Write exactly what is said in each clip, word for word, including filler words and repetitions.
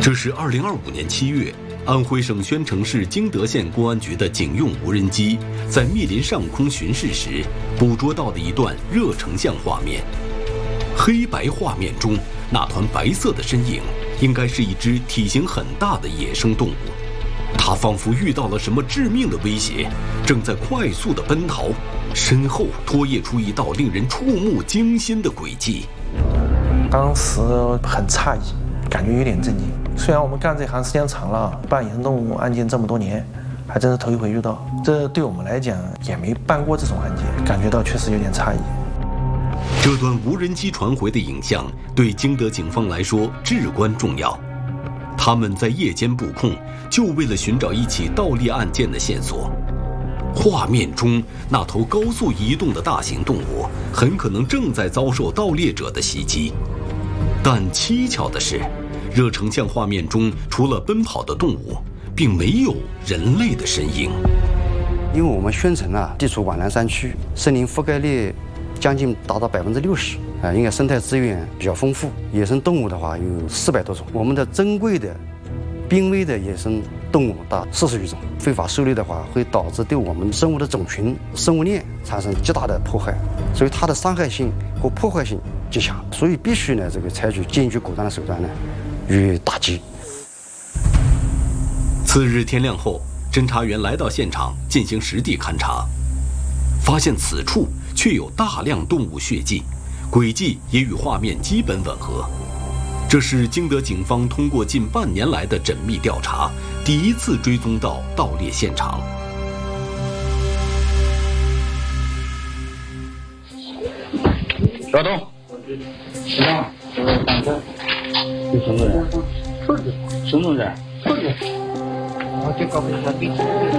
这是二零二五年七月，安徽省宣城市旌德县公安局的警用无人机在密林上空巡视时，捕捉到的一段热成像画面。黑白画面中，那团白色的身影，应该是一只体型很大的野生动物。它仿佛遇到了什么致命的威胁，正在快速地奔逃，身后拖曳出一道令人触目惊心的轨迹。 当时很诧异，感觉有点震惊。虽然我们干这行时间长了，办野生动物案件这么多年，还真是头一回遇到。这对我们来讲也没办过这种案件，感觉到确实有点诧异。 这段无人机传回的影像对旌德警方来说至关重要。他们在夜间布控，就为了寻找一起盗猎案件的线索。画面中那头高速移动的大型动物，很可能正在遭受盗猎者的袭击。但蹊跷的是，热成像画面中除了奔跑的动物，并没有人类的身影。 因为我们宣城啊，地处皖南山区，森林覆盖率将近达到百分之六十啊，应该生态资源比较丰富。野生动物的话有四百多种，我们的珍贵的、濒危的野生动物达四十余种。非法狩猎的话，会导致对我们生物的种群、生物链产生极大的破坏，所以它的伤害性和破坏性极强，所以必须呢，这个采取坚决果断的手段呢，予以打击。 次日天亮后，侦查员来到现场进行实地勘查，发现此处却有大量动物血迹，轨迹也与画面基本吻合。这是旌德警方通过近半年来的缜密调查，第一次追踪到盗猎现场。 小东，起床，上车。有什么人？兔子。什么人？兔子。我就搞不下地。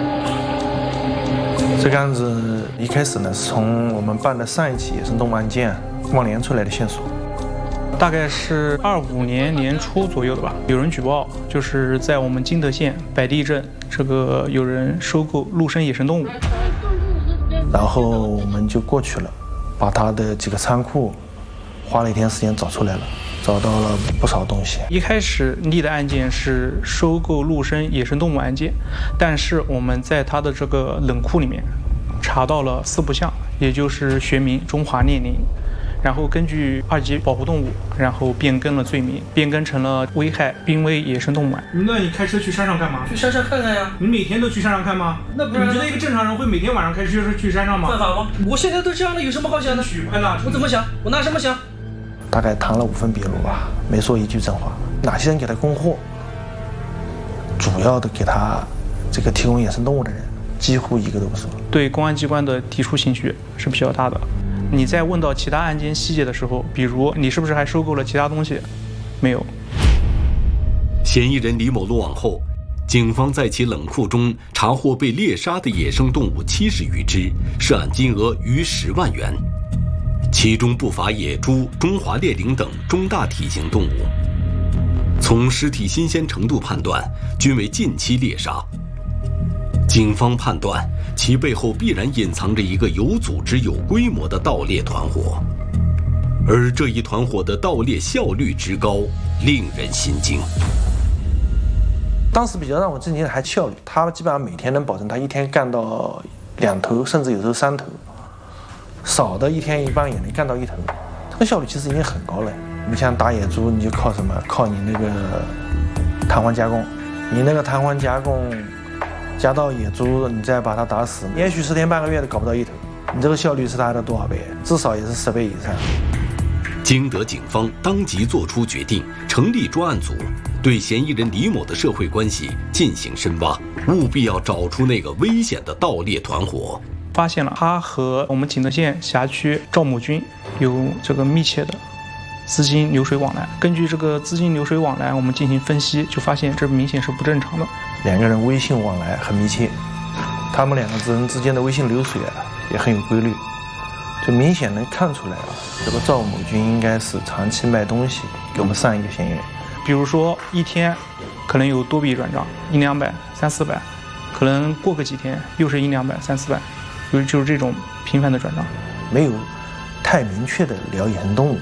这个案子一开始呢，是从我们办的上一起野生动物案件网连出来的线索。 大概是二五年年初左右的吧，有人举报，就是在我们旌德县柏地镇，这个有人收购陆生野生动物。 然后我们就过去了，把他的几个仓库花了一天时间找出来了，找到了不少东西。 一开始立的案件是收购陆生野生动物案件，但是我们在他的这个冷库里面查到了四不像，也就是学名中华鬣羚。然后根据二级保护动物，然后变更了罪名，变更成了危害濒危野生动物案。 那你开车去山上干嘛？ 去山上看看呀。 你每天都去山上看吗？ 那不然你觉得一个正常人会每天晚上开车去山上吗？ 犯法吗？我现在都这样了，有什么好想的？ 取快蜡， 我怎么想？我拿什么想？ 大概谈了五份笔录吧，没说一句真话。哪些人给他供货？主要的给他这个提供野生动物的人，几乎一个都不说。 对公安机关的抵触情绪是比较大的。你在问到其他案件细节的时候，比如你是不是还收购了其他东西？没有。 嫌疑人李某落网后，警方在其冷库中查获被猎杀的野生动物七十余只，涉案金额逾十万元，其中不乏野猪、中华鬣羚等中大体型动物。从尸体新鲜程度判断，均为近期猎杀。警方判断，其背后必然隐藏着一个有组织、有规模的盗猎团伙，而这一团伙的盗猎效率之高，令人心惊。 当时比较让我震惊的还效率，他基本上每天能保证他一天干到两头，甚至有时候三头，少的一天一般也能干到一头，这个效率其实已经很高了。你像打野猪，你就靠什么？靠你那个弹簧加工，你那个弹簧加工。加到野猪，你再把它打死，也许十天半个月都搞不到一头，你这个效率是它的多少倍？至少也是十倍以上。 旌德警方当即作出决定，成立专案组，对嫌疑人李某的社会关系进行深挖，务必要找出那个危险的盗猎团伙。 发现了他和我们景德县辖区赵某军有这个密切的资金流水往来。根据这个资金流水往来，我们进行分析，就发现这明显是不正常的。 两个人微信往来很密切，他们两个人之间的微信流水啊也很有规律，就明显能看出来了，这个赵某军应该是长期卖东西给我们上一个嫌疑人。 比如说一天可能有多笔转账，一两百、三四百，可能过个几天又是一两百、三四百，就就是这种频繁的转账。 没有太明确的聊野生动物，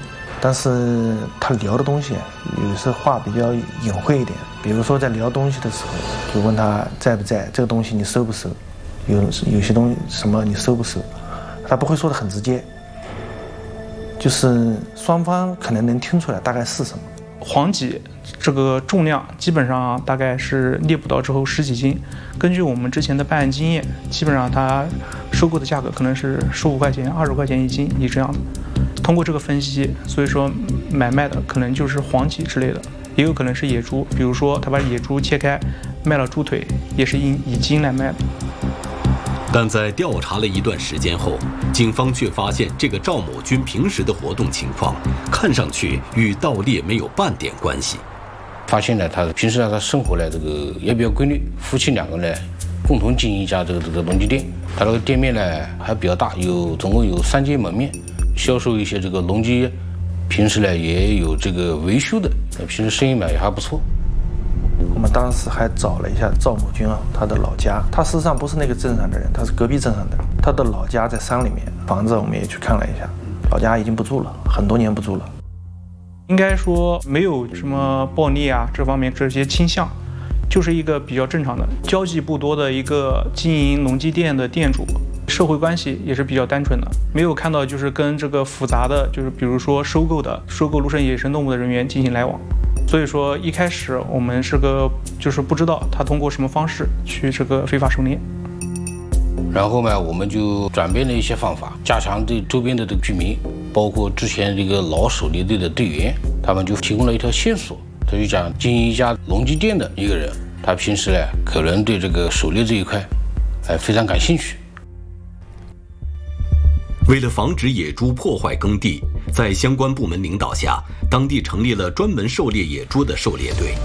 但是他聊的东西有时话比较隐晦一点，比如说在聊东西的时候，就问他在不在，这个东西你收不收，有有些东西什么你收不收，他不会说的很直接，就是双方可能能听出来大概是什么。 黄麂这个重量基本上大概是猎捕到之后十几斤，根据我们之前的办案经验，基本上它收购的价格可能是十五块钱、二十块钱一斤，以这样的。通过这个分析，所以说买卖的可能就是黄麂之类的，也有可能是野猪，比如说他把野猪切开卖了猪腿，也是以以斤来卖的。 但在调查了一段时间后，警方却发现这个赵某军平时的活动情况，看上去与盗猎没有半点关系。 发现呢，他平时呢，他生活呢，这个也比较规律，夫妻两个呢，共同经营一家这个这个农机店。他这个店面呢还比较大，有总共有三间门面，销售一些这个农机，平时呢也有这个维修的，平时生意嘛也还不错。 我们当时还找了一下赵某军啊，他的老家，他事实上不是那个镇上的人，他是隔壁镇上的人，他的老家在山里面，房子我们也去看了一下，老家已经不住了，很多年不住了。 应该说没有什么暴力啊这方面这些倾向，就是一个比较正常的交际不多的一个经营农机店的店主，社会关系也是比较单纯的，没有看到就是跟这个复杂的就是比如说收购的收购陆生野生动物的人员进行来往。所以说一开始我们是个就是不知道他通过什么方式去这个非法狩猎。 然后呢，我们就转变了一些方法，加强对周边的这个居民，包括之前这个老狩猎队的队员，他们就提供了一条线索。他就讲经营一家农机店的一个人，他平时呢可能对这个狩猎这一块，哎非常感兴趣。 为了防止野猪破坏耕地，在相关部门领导下，当地成立了专门狩猎野猪的狩猎队。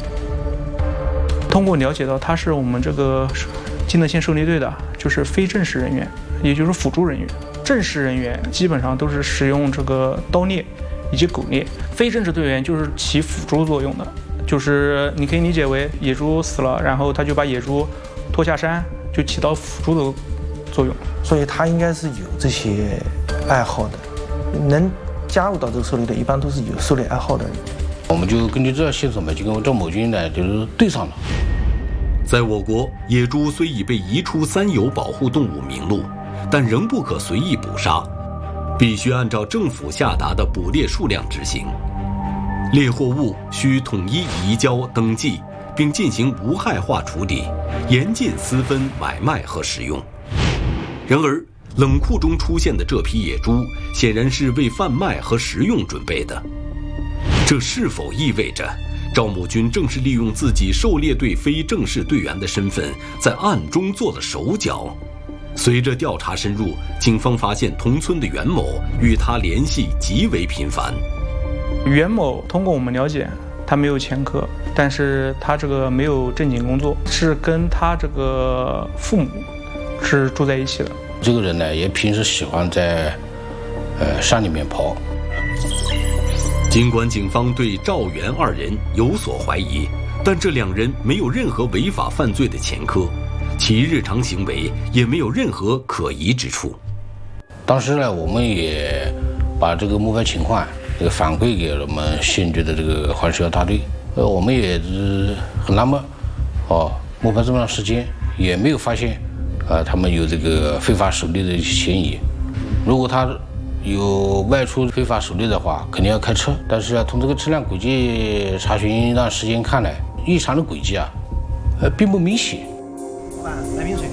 通过了解到他是我们这个金德县狩猎队的，就是非正式人员，也就是辅助人员。正式人员基本上都是使用这个刀猎以及狗猎，非正式队员就是起辅助作用的，就是你可以理解为野猪死了，然后他就把野猪拖下山，就起到辅助的作用。 所以他应该是有这些爱好的，能加入到这个狩猎队，一般都是有狩猎爱好的人。 我们就根据这线索嘛，就跟赵某军呢就是对上了。 在我国，野猪虽已被移出三有保护动物名录，但仍不可随意捕杀，必须按照政府下达的捕猎数量执行。猎获物需统一移交登记，并进行无害化处理，严禁私分买卖和食用。然而，冷库中出现的这批野猪显然是为贩卖和食用准备的，这是否意味着赵某军正是利用自己狩猎队非正式队员的身份，在暗中做了手脚？随着调查深入，警方发现同村的袁某与他联系极为频繁。 袁某通过我们了解，他没有前科，但是他这个没有正经工作，是跟他这个父母是住在一起的。 这个人呢，也平时喜欢在呃山里面跑。 尽管警方对赵袁二人有所怀疑，但这两人没有任何违法犯罪的前科，其日常行为也没有任何可疑之处。 当时呢，我们也把这个目标情况这个反馈给了我们县局的这个环食药大队。呃，我们也是很纳闷，哦，摸排这么长时间也没有发现，啊、呃，他们有这个非法狩猎的嫌疑。如果他有外出非法狩猎的话，肯定要开车。但是啊，从这个车辆轨迹查询一段时间看来，异常的轨迹啊，呃，并不明显。 来瓶水。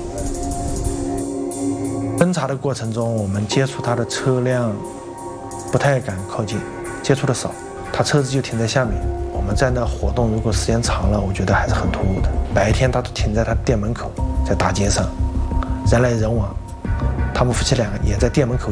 侦查的过程中，我们接触他的车辆不太敢靠近，接触的少，他车子就停在下面。我们在那活动，如果时间长了，我觉得还是很突兀的。白天他都停在他店门口，在大街上，人来人往，他们夫妻俩也在店门口